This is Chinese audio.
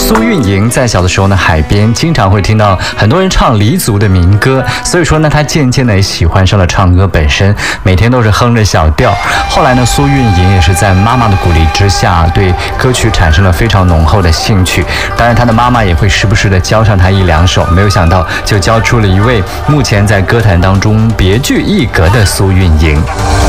苏运莹在小的时候呢，海边经常会听到很多人唱黎族的民歌，所以说呢，她渐渐的也喜欢上了唱歌本身，每天都是哼着小调。后来呢，苏运莹也是在妈妈的鼓励之下，对歌曲产生了非常浓厚的兴趣。当然，她的妈妈也会时不时的教上她一两首，没有想到就教出了一位目前在歌坛当中别具一格的苏运莹。